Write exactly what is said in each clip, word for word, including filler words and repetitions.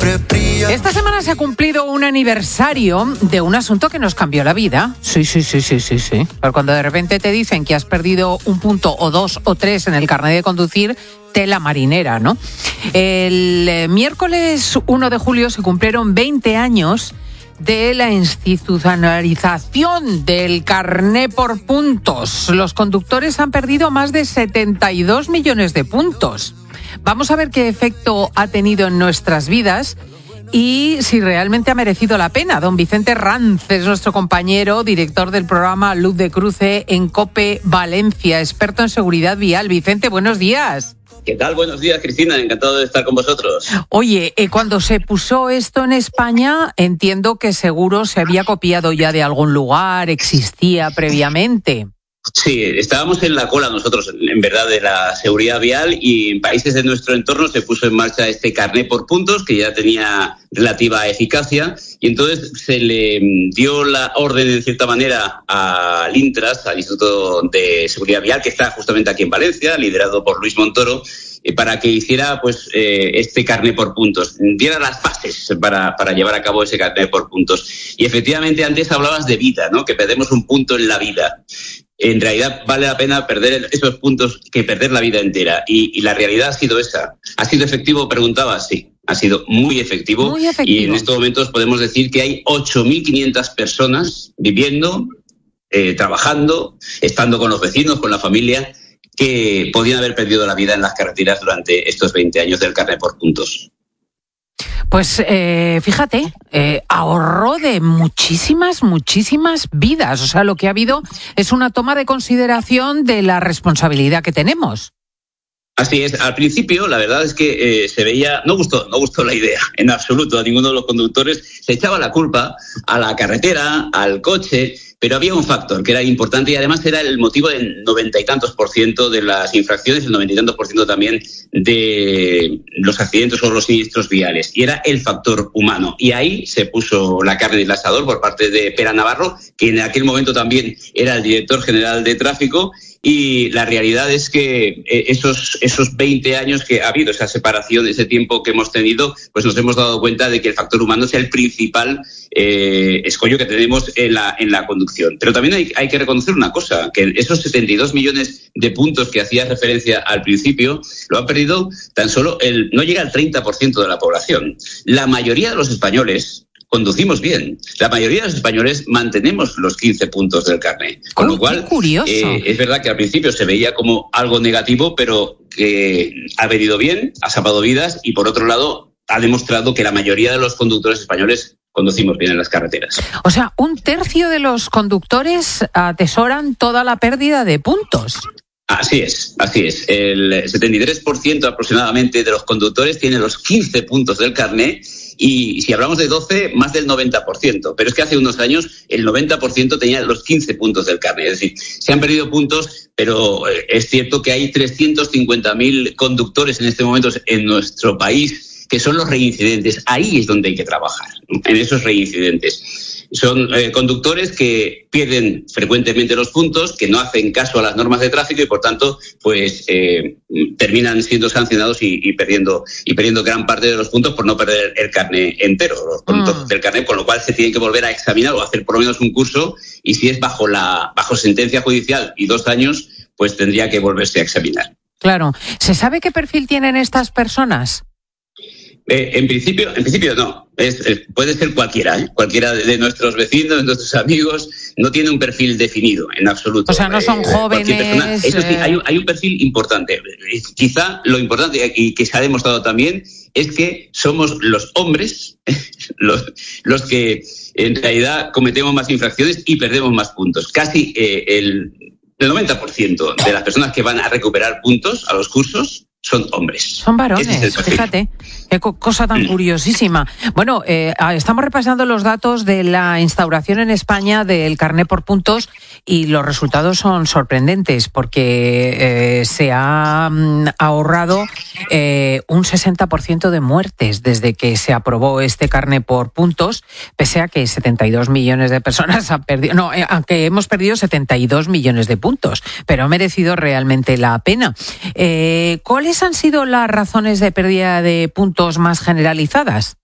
siempre brilla. Esta semana se ha cumplido un aniversario de un asunto que nos cambió la vida. Sí, sí, sí, sí, sí, sí. Pero cuando de repente te dicen que has perdido un punto o dos o tres en el carnet de conducir, tela marinera, ¿no? El eh, miércoles uno de julio se cumplieron veinte años de la institucionalización del carné por puntos. Los conductores han perdido más de setenta y dos millones de puntos. Vamos a ver qué efecto ha tenido en nuestras vidas y si realmente ha merecido la pena. Don Vicente Ranz es nuestro compañero, director del programa Luz de Cruce en COPE Valencia, experto en seguridad vial. Vicente, buenos días. ¿Qué tal? Buenos días, Cristina. Encantado de estar con vosotros. Oye, eh, cuando se puso esto en España, entiendo que seguro se había copiado ya de algún lugar, existía previamente. Sí, estábamos en la cola nosotros, en verdad, de la seguridad vial, y en países de nuestro entorno se puso en marcha este carné por puntos que ya tenía relativa eficacia, y entonces se le dio la orden, en cierta manera, al INTRAS, al Instituto de Seguridad Vial, que está justamente aquí en Valencia, liderado por Luis Montoro, para que hiciera pues eh, este carné por puntos, diera las bases para, para llevar a cabo ese carné por puntos. Y efectivamente antes hablabas de vida, ¿no? Que perdemos un punto en la vida. En realidad vale la pena perder esos puntos que perder la vida entera. Y, y la realidad ha sido esa. ¿Ha sido efectivo? Preguntabas. Sí, ha sido muy efectivo. Muy efectivo. Y en estos momentos podemos decir que hay ocho mil quinientas personas viviendo, eh, trabajando, estando con los vecinos, con la familia, que podían haber perdido la vida en las carreteras durante estos veinte años del carné por puntos. Pues eh, fíjate, eh, ahorró de muchísimas, muchísimas vidas. O sea, lo que ha habido es una toma de consideración de la responsabilidad que tenemos. Así es. Al principio, la verdad es que eh, se veía, no gustó, no gustó la idea en absoluto a ninguno de los conductores. Se echaba la culpa a la carretera, al coche. Pero había un factor que era importante y además era el motivo del noventa y tantos por ciento de las infracciones, el noventa y tantos por ciento también de los accidentes o los siniestros viales. Y era el factor humano. Y ahí se puso la carne del asador por parte de Pera Navarro, que en aquel momento también era el director general de tráfico. Y la realidad es que esos, esos veinte años que ha habido, esa separación, ese tiempo que hemos tenido, pues nos hemos dado cuenta de que el factor humano es el principal eh, escollo que tenemos en la, en la conducción. Pero también hay, hay que reconocer una cosa, que esos setenta y dos millones de puntos que hacía referencia al principio, lo han perdido tan solo el, no llega al treinta por ciento de la población. La mayoría de los españoles conducimos bien. La mayoría de los españoles mantenemos los quince puntos del carné. Con oh, lo cual, curioso. Eh, es verdad que al principio se veía como algo negativo, pero que ha venido bien, ha salvado vidas y, por otro lado, ha demostrado que la mayoría de los conductores españoles conducimos bien en las carreteras. O sea, un tercio de los conductores atesoran toda la pérdida de puntos. Así es, así es. El setenta y tres por ciento aproximadamente de los conductores tienen los quince puntos del carné y si hablamos de doce, más del noventa por ciento. Pero es que hace unos años el noventa por ciento tenía los quince puntos del carné. Es decir, se han perdido puntos, pero es cierto que hay trescientos cincuenta mil conductores en este momento en nuestro país que son los reincidentes. Ahí es donde hay que trabajar, en esos reincidentes. Son eh, conductores que pierden frecuentemente los puntos, que no hacen caso a las normas de tráfico y, por tanto, pues eh, terminan siendo sancionados y, y perdiendo y perdiendo gran parte de los puntos por no perder el carné entero, los puntos mm. del carné, con lo cual se tienen que volver a examinar o hacer por lo menos un curso, y si es bajo la bajo sentencia judicial y dos años, pues tendría que volverse a examinar. Claro. ¿Se sabe qué perfil tienen estas personas? Eh, en principio, en principio no. Es, es, puede ser cualquiera, ¿eh? Cualquiera de, de nuestros vecinos, de nuestros amigos, no tiene un perfil definido en absoluto. O sea, no son eh, jóvenes. Eso sí, hay un, hay un perfil importante. Quizá lo importante y que se ha demostrado también es que somos los hombres los, los que en realidad cometemos más infracciones y perdemos más puntos. Casi eh, el, el noventa por ciento de las personas que van a recuperar puntos a los cursos son hombres. Son varones, es fíjate. Qué cosa tan curiosísima. Bueno, eh, estamos repasando los datos de la instauración en España del carné por puntos y los resultados son sorprendentes porque eh, se ha mm, ahorrado eh, un sesenta por ciento de muertes desde que se aprobó este carné por puntos, pese a que setenta y dos millones de personas han perdido, no, eh, aunque hemos perdido setenta y dos millones de puntos, pero ha merecido realmente la pena. Eh, ¿Cuáles han sido las razones de pérdida de puntos más generalizadas?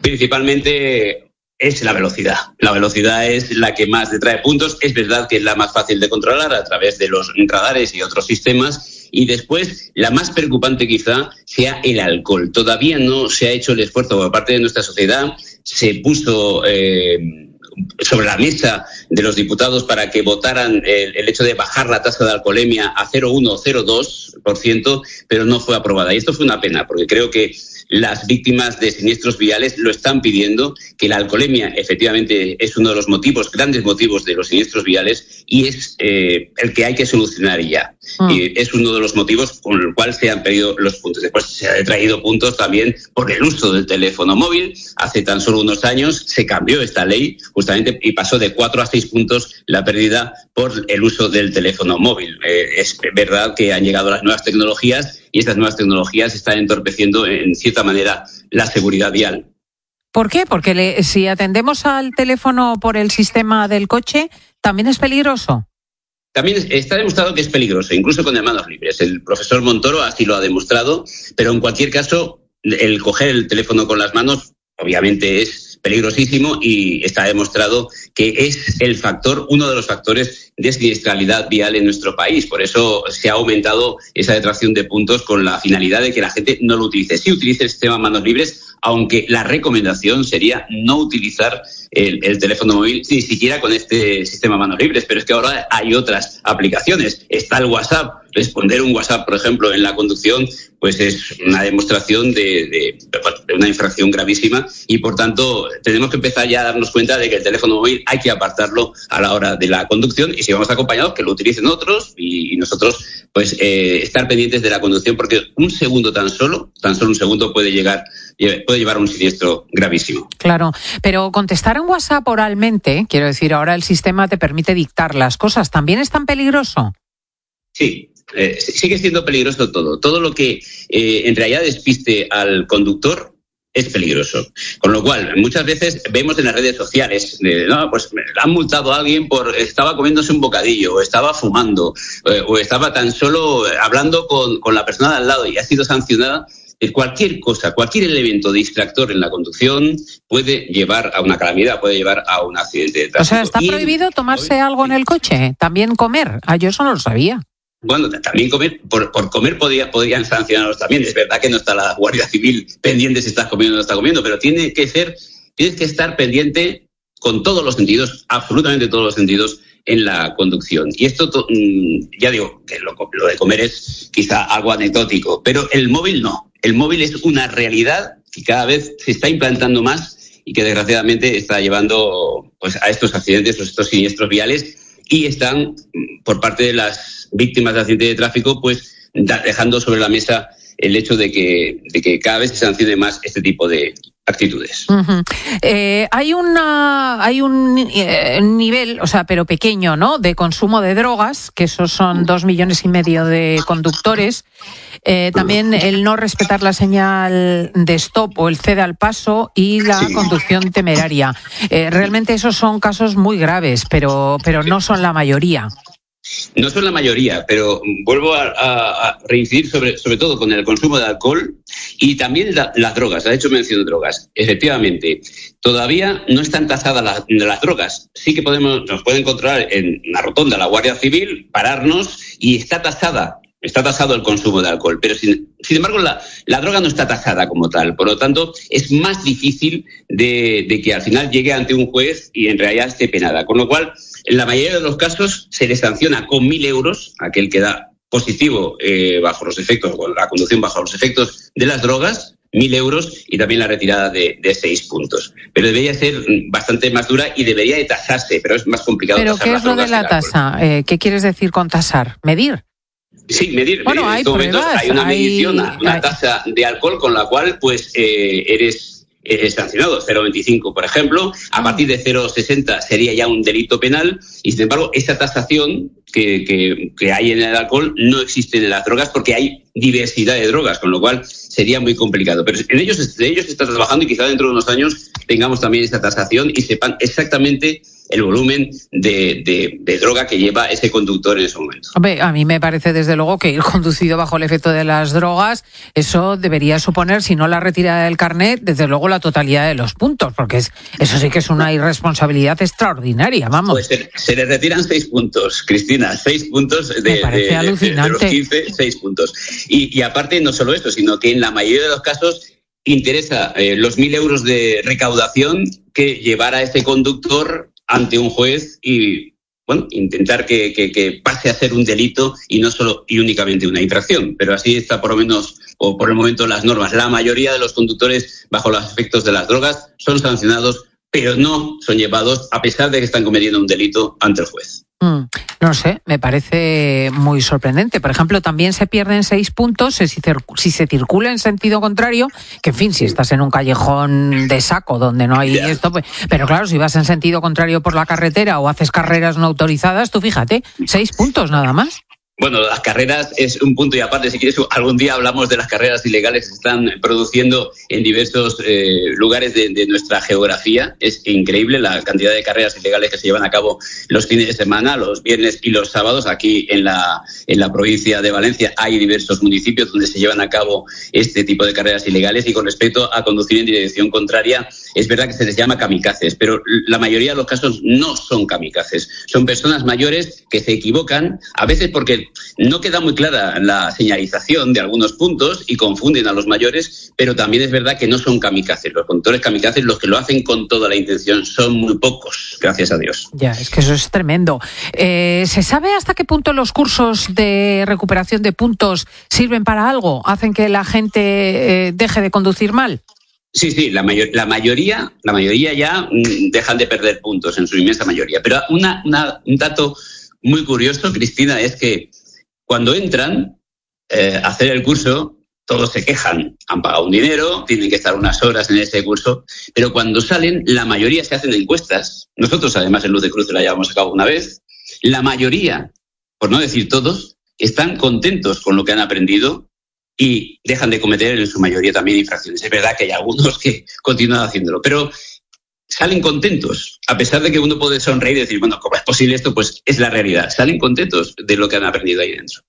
Principalmente es la velocidad. La velocidad es la que más te trae puntos. Es verdad que es la más fácil de controlar a través de los radares y otros sistemas. Y después, la más preocupante quizá sea el alcohol. Todavía no se ha hecho el esfuerzo por parte de nuestra sociedad. Se puso eh, sobre la mesa de los diputados para que votaran el, el hecho de bajar la tasa de alcoholemia a cero coma uno o cero coma dos por ciento, pero no fue aprobada. Y esto fue una pena, porque creo que las víctimas de siniestros viales lo están pidiendo, que la alcoholemia efectivamente es uno de los motivos, grandes motivos de los siniestros viales, y es eh, el que hay que solucionar ya. Mm. Y es uno de los motivos con el cual se han pedido los puntos. Después se han traído puntos también por el uso del teléfono móvil. Hace tan solo unos años se cambió esta ley justamente y pasó de cuatro a seis puntos la pérdida por el uso del teléfono móvil. Eh, es verdad que han llegado las nuevas tecnologías y estas nuevas tecnologías están entorpeciendo en cierta manera la seguridad vial. ¿Por qué? Porque le, si atendemos al teléfono por el sistema del coche, ¿también es peligroso? También está demostrado que es peligroso, incluso con las manos libres. El profesor Montoro así lo ha demostrado, pero en cualquier caso, el coger el teléfono con las manos obviamente es peligrosísimo y está demostrado que es el factor, uno de los factores de siniestralidad vial en nuestro país. Por eso se ha aumentado esa detracción de puntos con la finalidad de que la gente no lo utilice. Sí utilice el sistema manos libres, aunque la recomendación sería no utilizar el, el teléfono móvil ni siquiera con este sistema manos libres. Pero es que ahora hay otras aplicaciones. Está el WhatsApp. Responder un WhatsApp, por ejemplo, en la conducción, pues es una demostración de, de, de una infracción gravísima y, por tanto, tenemos que empezar ya a darnos cuenta de que el teléfono móvil hay que apartarlo a la hora de la conducción y si vamos acompañados, que lo utilicen otros y, y nosotros, pues, eh, estar pendientes de la conducción porque un segundo tan solo, tan solo un segundo puede llegar, puede llevar a un siniestro gravísimo. Claro, pero contestar en WhatsApp oralmente, quiero decir, ahora el sistema te permite dictar las cosas, ¿también es tan peligroso? Sí. Eh, sigue siendo peligroso todo. Todo lo que eh, en realidad despiste al conductor es peligroso. Con lo cual, muchas veces vemos en las redes sociales, eh, no, pues han multado a alguien por estaba comiéndose un bocadillo, o estaba fumando, eh, o estaba tan solo hablando con, con la persona de al lado y ha sido sancionada. Cualquier cosa, cualquier elemento distractor en la conducción puede llevar a una calamidad, puede llevar a un accidente de tráfico. O sea, ¿está y prohibido tomarse hoy, algo en el coche? ¿También comer? Ah, yo eso no lo sabía. Bueno, también comer, por, por comer podría, podrían sancionarlos también. Es verdad que no está la Guardia Civil pendiente si estás comiendo o no estás comiendo, pero tiene que ser, tienes que estar pendiente con todos los sentidos, absolutamente todos los sentidos en la conducción. Y esto, ya digo, que lo, lo de comer es quizá algo anecdótico, pero el móvil no. El móvil es una realidad que cada vez se está implantando más y que desgraciadamente está llevando pues, a estos accidentes, a estos siniestros viales y están, por parte de las víctimas de accidentes de tráfico, pues dejando sobre la mesa el hecho de que, de que cada vez se sancione más este tipo de actitudes. Uh-huh. Eh, hay una hay un eh, nivel, o sea, pero pequeño, ¿no?, de consumo de drogas, que esos son dos millones y medio de conductores. Eh, también el no respetar la señal de stop o el cede al paso y la sí. conducción temeraria. Eh, realmente esos son casos muy graves, pero, pero no son la mayoría. No son la mayoría, pero vuelvo a, a, a reincidir sobre, sobre todo con el consumo de alcohol y también la, las drogas. Ha hecho mención de drogas. Efectivamente, todavía no están tasadas las, las drogas. Sí que podemos, nos pueden controlar en la rotonda la Guardia Civil, pararnos y está tasada. Está tasado el consumo de alcohol, pero sin, sin embargo la, la droga no está tasada como tal. Por lo tanto, es más difícil de, de que al final llegue ante un juez y en realidad esté penada. Con lo cual, en la mayoría de los casos se le sanciona con mil euros a aquel que da positivo eh, bajo los efectos, o la conducción bajo los efectos de las drogas, mil euros y también la retirada de, de seis puntos. Pero debería ser bastante más dura y debería de tasarse, pero es más complicado. ¿Pero qué es lo de la tasa? Eh, ¿Qué quieres decir con tasar? ¿Medir? Sí, medir. Bueno, medir. hay en estos pruebas, momentos hay una hay, medición, una hay... tasa de alcohol con la cual pues eh, eres, eres sancionado. cero coma veinticinco, por ejemplo. A partir de cero coma sesenta sería ya un delito penal y, sin embargo, esa tasación que, que, que hay en el alcohol no existe en las drogas porque hay diversidad de drogas, con lo cual sería muy complicado. Pero en ellos, en ellos se está trabajando y quizá dentro de unos años tengamos también esa tasación y sepan exactamente el volumen de, de, de droga que lleva ese conductor en ese momento. Hombre, a mí me parece desde luego que ir conducido bajo el efecto de las drogas, eso debería suponer, si no la retirada del carnet, desde luego la totalidad de los puntos, porque es, eso sí que es una irresponsabilidad extraordinaria, vamos. Pues se, se le retiran seis puntos, Cristina, seis puntos de, me parece de, alucinante. de, de los quince, seis puntos. Y, y aparte, no solo esto, sino que en la mayoría de los casos interesa eh, los mil euros de recaudación que llevar a ese conductor ante un juez y, bueno, intentar que, que, que pase a ser un delito y no solo y únicamente una infracción. Pero así está por lo menos, o por el momento, las normas. La mayoría de los conductores bajo los efectos de las drogas son sancionados, pero no son llevados, a pesar de que están cometiendo un delito, ante el juez. Mm, no sé, me parece muy sorprendente. Por ejemplo, también se pierden seis puntos si, si se circula en sentido contrario, que en fin, si estás en un callejón de saco donde no hay yeah. esto, pues, pero claro, si vas en sentido contrario por la carretera o haces carreras no autorizadas, tú fíjate, seis puntos nada más. Bueno, las carreras es un punto y aparte, si quieres, algún día hablamos de las carreras ilegales que se están produciendo en diversos eh, lugares de, de nuestra geografía. Es increíble la cantidad de carreras ilegales que se llevan a cabo los fines de semana, los viernes y los sábados. Aquí en la, en la provincia de Valencia hay diversos municipios donde se llevan a cabo este tipo de carreras ilegales. Y con respecto a conducir en dirección contraria, es verdad que se les llama kamikazes, pero la mayoría de los casos no son kamikazes. Son personas mayores que se equivocan, a veces porque no queda muy clara la señalización de algunos puntos y confunden a los mayores, pero también es verdad que no son kamikazes. Los conductores kamikazes, los que lo hacen con toda la intención, son muy pocos, gracias a Dios. Ya, es que eso es tremendo. Eh, ¿Se sabe hasta qué punto los cursos de recuperación de puntos sirven para algo? ¿Hacen que la gente eh, deje de conducir mal? Sí, sí, la, mayor, la mayoría la mayoría ya mm, dejan de perder puntos, en su inmensa mayoría. Pero una, una, un dato muy curioso, Cristina, es que cuando entran eh, a hacer el curso, todos se quejan. Han pagado un dinero, tienen que estar unas horas en ese curso, pero cuando salen, la mayoría se hacen encuestas. Nosotros, además, en Luz de Cruce la llevamos a cabo una vez. La mayoría, por no decir todos, están contentos con lo que han aprendido y dejan de cometer, en su mayoría, también infracciones. Es verdad que hay algunos que continúan haciéndolo, pero salen contentos, a pesar de que uno puede sonreír y decir, bueno, ¿cómo es posible esto? Pues es la realidad. Salen contentos de lo que han aprendido ahí dentro.